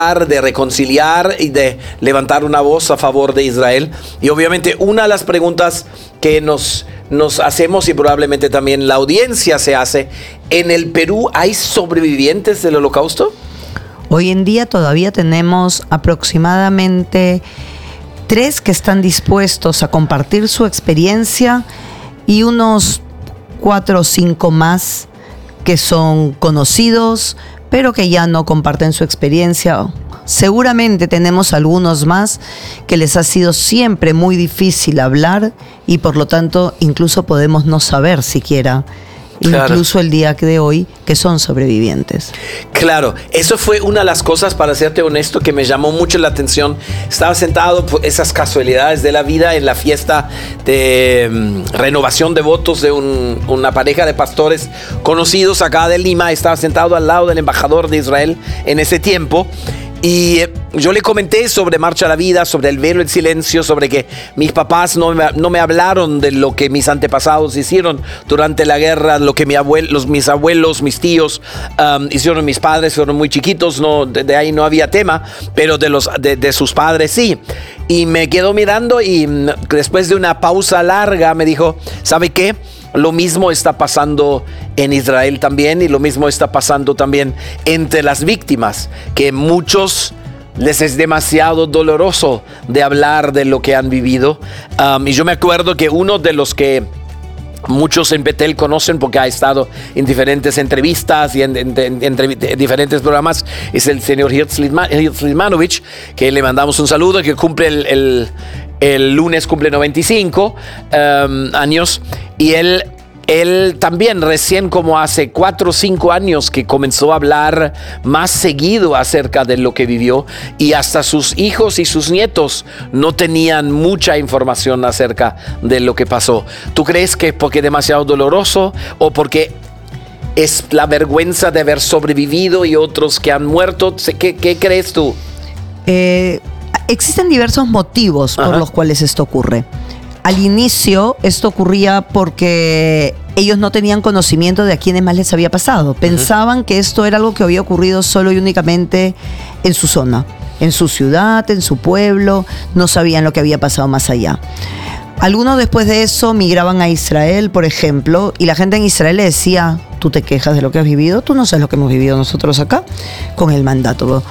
de reconciliar y de levantar una voz a favor de Israel. Y obviamente una de las preguntas que nos hacemos, y probablemente también la audiencia se hace, ¿en el Perú hay sobrevivientes del Holocausto? Hoy en día todavía tenemos aproximadamente 3 que están dispuestos a compartir su experiencia y unos 4 o 5 más que son conocidos, pero que ya no comparten su experiencia. Seguramente tenemos algunos más que les ha sido siempre muy difícil hablar y por lo tanto incluso podemos no saber siquiera, claro, incluso el día de hoy, que son sobrevivientes. Claro, eso fue una de las cosas, para serte honesto, que me llamó mucho la atención. Estaba sentado por esas casualidades de la vida en la fiesta de renovación de votos de una pareja de pastores conocidos acá de Lima. Estaba sentado al lado del embajador de Israel en ese tiempo. Y yo le comenté sobre Marcha a la Vida, sobre el velo, el silencio, sobre que mis papás no me hablaron de lo que mis antepasados hicieron durante la guerra, lo que mis abuelos, mis tíos hicieron. Mis padres fueron muy chiquitos, de ahí no había tema, pero de sus padres sí. Y me quedó mirando y después de una pausa larga me dijo, ¿sabe qué? Lo mismo está pasando en Israel también, y lo mismo está pasando también entre las víctimas, que muchos les es demasiado doloroso de hablar de lo que han vivido. Y yo me acuerdo que uno de los que muchos en Betel conocen porque ha estado en diferentes entrevistas y en diferentes programas es el señor Hirtz Lidmanovich, que le mandamos un saludo, que cumple el lunes cumple 95 años, y él también recién como hace 4 o 5 años que comenzó a hablar más seguido acerca de lo que vivió, y hasta sus hijos y sus nietos no tenían mucha información acerca de lo que pasó. ¿Tú crees que es porque es demasiado doloroso o porque es la vergüenza de haber sobrevivido y otros que han muerto? ¿Qué crees tú? Existen diversos motivos por los cuales esto ocurre. Al inicio esto ocurría porque ellos no tenían conocimiento de a quiénes más les había pasado. Pensaban que esto era algo que había ocurrido solo y únicamente en su zona, en su ciudad, en su pueblo. No sabían lo que había pasado más allá. Algunos después de eso migraban a Israel, por ejemplo, y la gente en Israel le decía, tú te quejas de lo que has vivido, tú no sabes lo que hemos vivido nosotros acá, con el mandato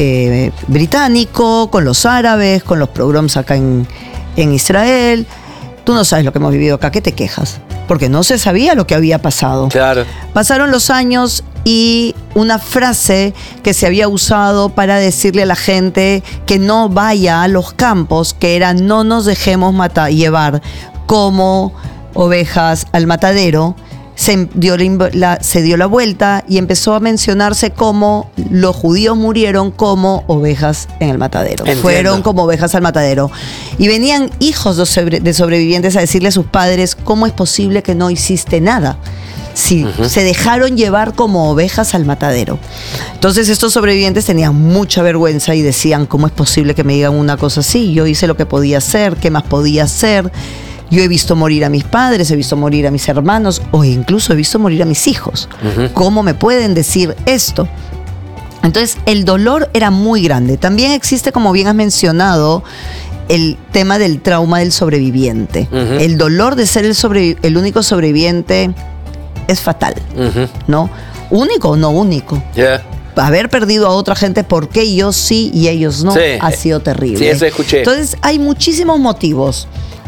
británico, con los árabes, con los pogroms acá en Israel. Tú no sabes lo que hemos vivido acá, ¿qué te quejas? Porque no se sabía lo que había pasado. Claro. Pasaron los años y una frase que se había usado para decirle a la gente que no vaya a los campos, que era no nos dejemos llevar como ovejas al matadero, se dio la vuelta y empezó a mencionarse como los judíos murieron como ovejas en el matadero. Entiendo. Fueron como ovejas al matadero. Y venían hijos de sobrevivientes a decirle a sus padres, ¿cómo es posible que no hiciste nada? Si se dejaron llevar como ovejas al matadero. Entonces estos sobrevivientes tenían mucha vergüenza y decían, ¿cómo es posible que me digan una cosa así? Yo hice lo que podía hacer, ¿qué más podía hacer? Yo he visto morir a mis padres, he visto morir a mis hermanos, o incluso he visto morir a mis hijos. ¿Cómo me pueden decir esto? Entonces, el dolor era muy grande. También existe, como bien has mencionado, el tema del trauma del sobreviviente. El dolor de ser el único sobreviviente es fatal, ¿no? Único o no único. Yeah. Haber perdido a otra gente porque yo sí y ellos no, ha sido terrible. Sí, eso escuché. Entonces, hay muchísimos motivos,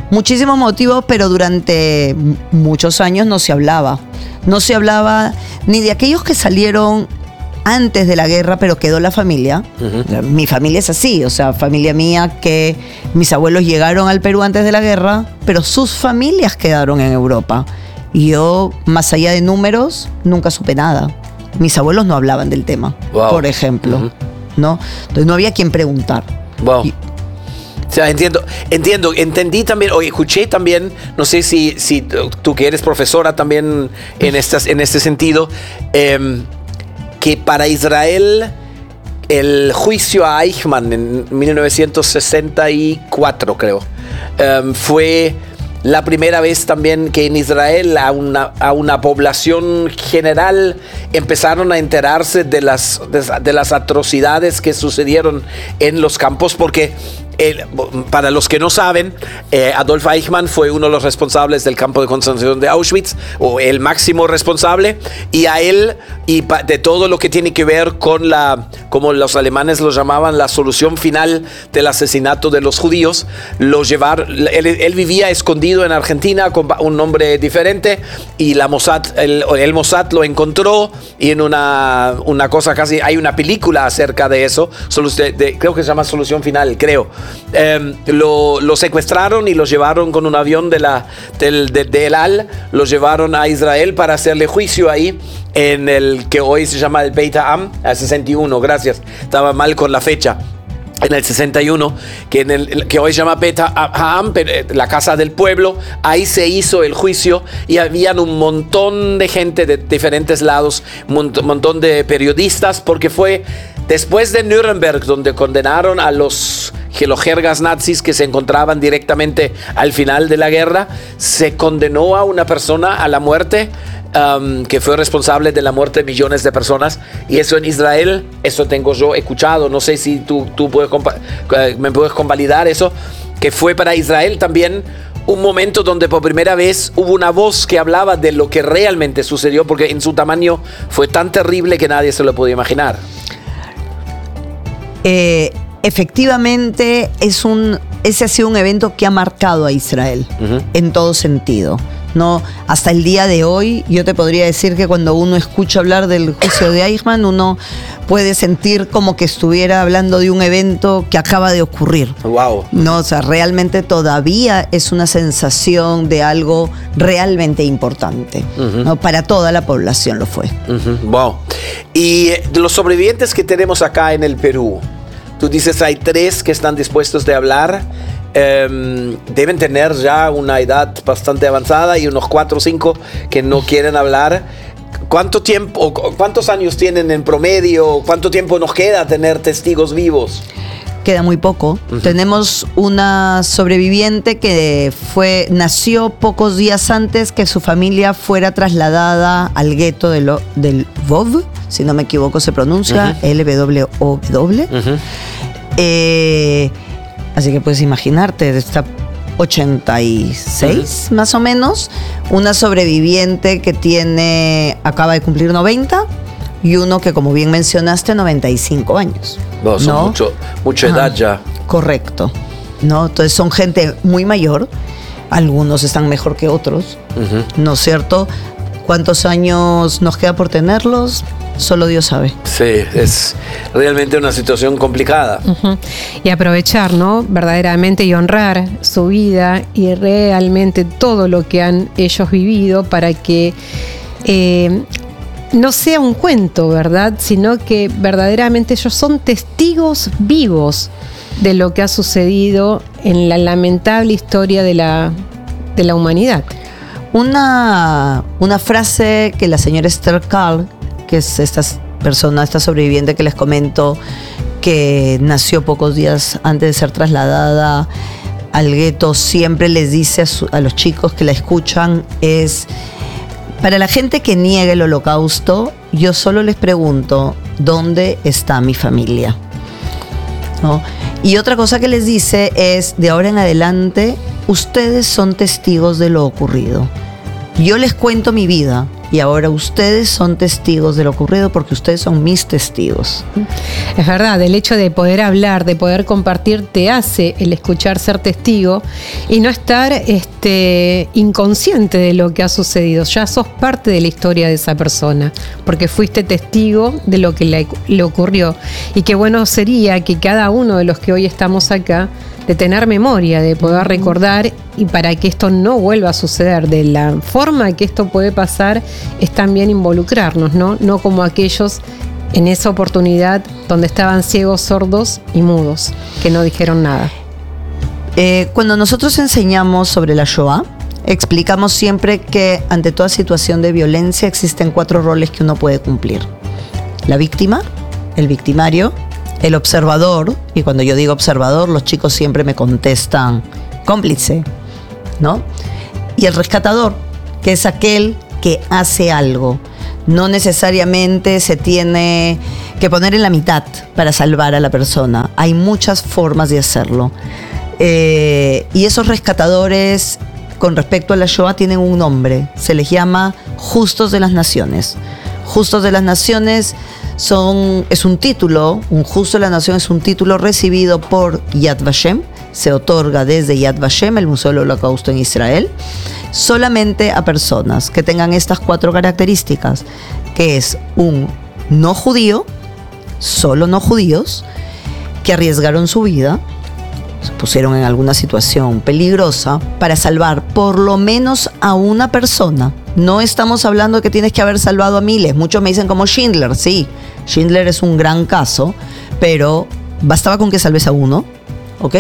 pero durante muchos años no se hablaba. No se hablaba ni de aquellos que salieron antes de la guerra, pero quedó la familia. Mi familia es así, o sea, familia mía, que mis abuelos llegaron al Perú antes de la guerra, pero sus familias quedaron en Europa. Y yo, más allá de números, nunca supe nada. Mis abuelos no hablaban del tema, por ejemplo, ¿no? Entonces no había quien preguntar. O sea, entendí también, o escuché también, no sé si tú que eres profesora también en este sentido, que para Israel el juicio a Eichmann en 1964, creo, fue la primera vez también que en Israel a una población general empezaron a enterarse de las atrocidades que sucedieron en los campos, porque para los que no saben, Adolf Eichmann fue uno de los responsables del campo de concentración de Auschwitz, o el máximo responsable, y a él y de todo lo que tiene que ver con como los alemanes lo llamaban, la solución final del asesinato de los judíos, lo llevaron. Él vivía escondido en Argentina con un nombre diferente, y la Mossad, el Mossad lo encontró, y en una cosa casi, hay una película acerca de eso, creo que se llama Solución Final, creo. Lo secuestraron y lo llevaron con un avión de El Al, lo llevaron a Israel para hacerle juicio ahí en el que hoy se llama el Beit Ha'am, al 61, gracias, estaba mal con la fecha. En el 61, que hoy se llama Beit Ha'am, la casa del pueblo, ahí se hizo el juicio, y habían un montón de gente de diferentes lados, un montón de periodistas, porque fue después de Nuremberg, donde condenaron a los jergas nazis que se encontraban directamente al final de la guerra, se condenó a una persona a la muerte, que fue responsable de la muerte de millones de personas. Y eso en Israel, eso tengo yo escuchado, no sé si tú me puedes convalidar eso, que fue para Israel también un momento donde por primera vez hubo una voz que hablaba de lo que realmente sucedió, porque en su tamaño fue tan terrible que nadie se lo podía imaginar. Efectivamente, ese ha sido un evento que ha marcado a Israel en todo sentido, ¿no? Hasta el día de hoy, yo te podría decir que cuando uno escucha hablar del juicio de Eichmann, uno puede sentir como que estuviera hablando de un evento que acaba de ocurrir. Wow. No, o sea, realmente todavía es una sensación de algo realmente importante, ¿no? Para toda la población lo fue. Wow. Y de los sobrevivientes que tenemos acá en el Perú, tú dices hay 3 que están dispuestos de hablar. Deben tener ya una edad bastante avanzada, y unos 4 o 5 que no quieren hablar. ¿Cuántos años tienen en promedio? ¿Cuánto tiempo nos queda tener testigos vivos? Queda muy poco. Tenemos una sobreviviente que nació pocos días antes que su familia fuera trasladada al gueto del Lvov, si no me equivoco se pronuncia, LWOW. Así que puedes imaginarte, está 86 más o menos. Una sobreviviente que acaba de cumplir 90, y uno que, como bien mencionaste, 95 años. No, son mucha edad ya. Correcto, ¿no? Entonces son gente muy mayor, algunos están mejor que otros, ¿no es cierto? ¿Cuántos años nos queda por tenerlos? Solo Dios sabe. Sí, es realmente una situación complicada. Y aprovechar, ¿no? Verdaderamente, y honrar su vida y realmente todo lo que han ellos vivido, para que no sea un cuento, ¿verdad? Sino que verdaderamente ellos son testigos vivos de lo que ha sucedido en la lamentable historia de la humanidad. Una frase que la señora Esther Carl, que es esta sobreviviente que les comento, que nació pocos días antes de ser trasladada al gueto, siempre les dice a los chicos que la escuchan, es: para la gente que niega el holocausto, yo solo les pregunto, ¿dónde está mi familia? ¿No? Y otra cosa que les dice es: de ahora en adelante, ustedes son testigos de lo ocurrido. Yo les cuento mi vida, y ahora ustedes son testigos de lo ocurrido, porque ustedes son mis testigos. Es verdad, el hecho de poder hablar, de poder compartir, te hace el escuchar, ser testigo, y no estar inconsciente de lo que ha sucedido. Ya sos parte de la historia de esa persona, porque fuiste testigo de lo que le ocurrió. Y qué bueno sería que cada uno de los que hoy estamos acá, de tener memoria, de poder recordar, y para que esto no vuelva a suceder. De la forma que esto puede pasar es también involucrarnos, ¿no? No como aquellos en esa oportunidad donde estaban ciegos, sordos y mudos, que no dijeron nada. Cuando nosotros enseñamos sobre la Shoah, explicamos siempre que ante toda situación de violencia existen 4 roles que uno puede cumplir: la víctima, el victimario, el observador, y cuando yo digo observador, los chicos siempre me contestan cómplice, ¿no? y el rescatador, que es aquel que hace algo. No necesariamente se tiene que poner en la mitad para salvar a la persona. Hay muchas formas de hacerlo. Y esos rescatadores, con respecto a la Shoah, tienen un nombre. Se les llama Justos de las Naciones. Justos de las Naciones es un título, un Justo de la Nación es un título recibido por Yad Vashem. Se otorga desde Yad Vashem, el Museo del Holocausto en Israel, solamente a personas que tengan estas 4 características, que es un no judío, solo no judíos, que arriesgaron su vida, se pusieron en alguna situación peligrosa para salvar por lo menos a una persona. No estamos hablando de que tienes que haber salvado a miles. Muchos me dicen como Schindler. Sí, Schindler es un gran caso, pero bastaba con que salves a uno, ¿ok?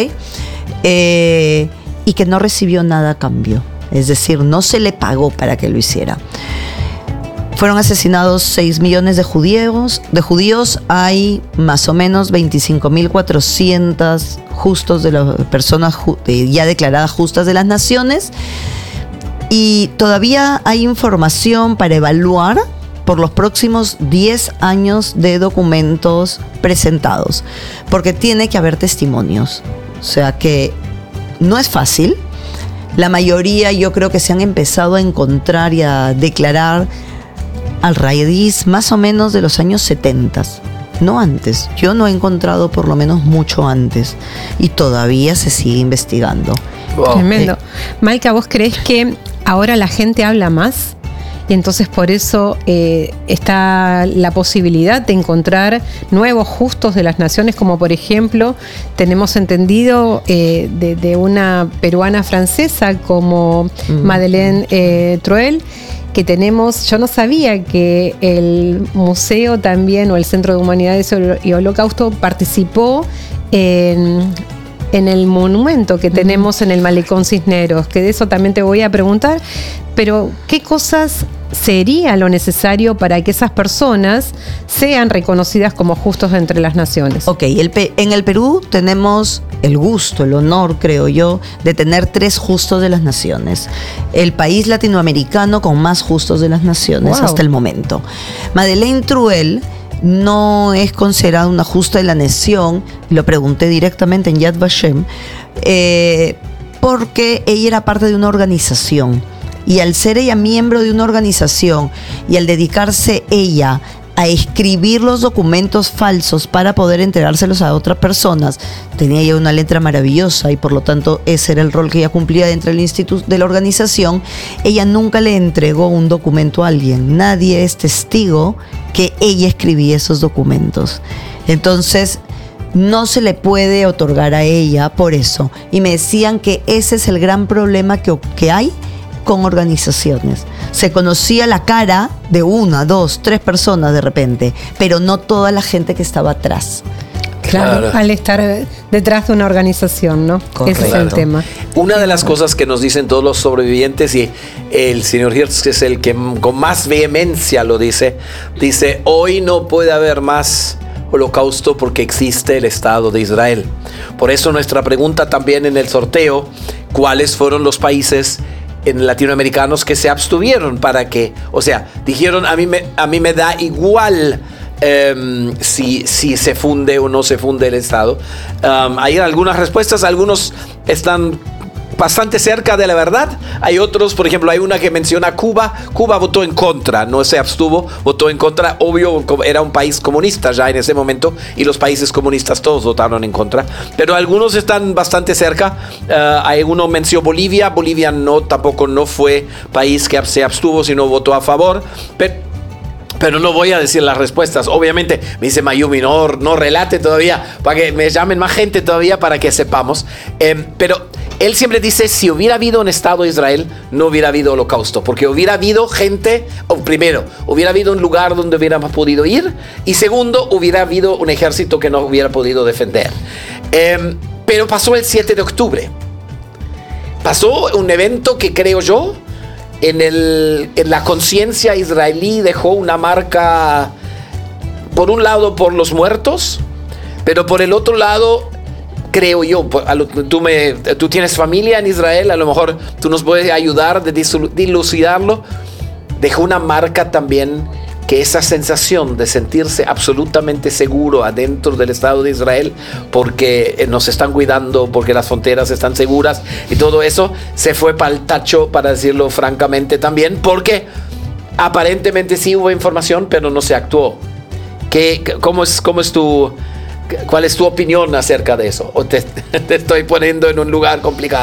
Y que no recibió nada a cambio. Es decir, no se le pagó para que lo hiciera. Fueron asesinados 6 millones de judíos. Hay más o menos 25.400 justos de las personas ya declaradas justas de las naciones. Y todavía hay información para evaluar por los próximos 10 años de documentos presentados. Porque tiene que haber testimonios. O sea que no es fácil. La mayoría yo creo que se han empezado a encontrar y a declarar al raíz más o menos de los años 70, no antes. Yo no he encontrado por lo menos mucho antes y todavía se sigue investigando. Wow. Tremendo. Maika, ¿vos creés que ahora la gente habla más? Y entonces por eso está la posibilidad de encontrar nuevos justos de las naciones, como por ejemplo tenemos entendido de una peruana francesa como Madeleine Truel, que tenemos. Yo no sabía que el museo también, o el Centro de Humanidades y Holocausto, participó en el monumento que tenemos en el Malecón Cisneros, que de eso también te voy a preguntar, pero ¿qué cosas sería lo necesario para que esas personas sean reconocidas como justos entre las naciones? Ok, en el Perú tenemos el gusto, el honor, creo yo, de tener 3 justos de las naciones. El país latinoamericano con más justos de las naciones hasta el momento. Madeleine Truel no es considerada una justa de la nación, lo pregunté directamente en Yad Vashem, porque ella era parte de una organización. Y al ser ella miembro de una organización y al dedicarse ella a escribir los documentos falsos para poder entregárselos a otras personas, tenía ella una letra maravillosa y por lo tanto ese era el rol que ella cumplía dentro del instituto de la organización. Ella nunca le entregó un documento a alguien. Nadie es testigo que ella escribía esos documentos. Entonces no se le puede otorgar a ella por eso. Y me decían que ese es el gran problema que hay con organizaciones. Se conocía la cara de 1, 2, 3 personas de repente, pero no toda la gente que estaba atrás. Claro, al estar detrás de una organización, ¿no? Correcto. Ese es el tema. Una de las cosas que nos dicen todos los sobrevivientes, y el señor Hirsch es el que con más vehemencia lo dice, hoy no puede haber más holocausto porque existe el Estado de Israel. Por eso nuestra pregunta también en el sorteo, ¿cuáles fueron los países latinoamericanos que se abstuvieron para que, o sea, dijeron a mí me da igual si se funde o no se funde el Estado? Hay algunas respuestas, algunos están bastante cerca de la verdad. Hay otros, por ejemplo, hay una que menciona Cuba. Cuba votó en contra, no se abstuvo, votó en contra. Obvio, era un país comunista ya en ese momento y los países comunistas todos votaron en contra. Pero algunos están bastante cerca. Hay uno mencionó Bolivia. Bolivia tampoco no fue país que se abstuvo, sino votó a favor. Pero no voy a decir las respuestas. Obviamente, me dice Mayumi, no relate todavía, para que me llamen más gente todavía para que sepamos. Pero él siempre dice, si hubiera habido un Estado de Israel, no hubiera habido holocausto. Porque hubiera habido gente, primero, hubiera habido un lugar donde hubiéramos podido ir. Y segundo, hubiera habido un ejército que nos hubiera podido defender. Pero pasó el 7 de octubre. Pasó un evento que creo yo, en la conciencia israelí dejó una marca, por un lado por los muertos, pero por el otro lado creo yo, tú tienes familia en Israel, a lo mejor tú nos puedes ayudar de dilucidarlo. Dejó una marca también, que esa sensación de sentirse absolutamente seguro adentro del Estado de Israel, porque nos están cuidando, porque las fronteras están seguras y todo eso, se fue para el tacho, para decirlo francamente también, porque aparentemente sí hubo información, pero no se actuó. ¿Cuál es tu opinión acerca de eso? ¿O te estoy poniendo en un lugar complicado?